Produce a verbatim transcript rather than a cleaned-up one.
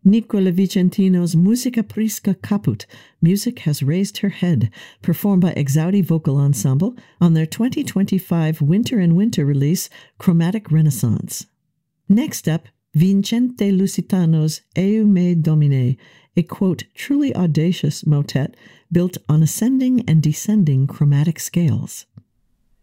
Nicola Vicentino's Musica Prisca Caput, Music Has Raised Her Head, performed by Exaudi Vocal Ensemble on their twenty twenty-five Winter and Winter release, Chromatic Renaissance. Next up, Vincente Lusitano's Eu me Domine, a, quote, truly audacious motet built on ascending and descending chromatic scales.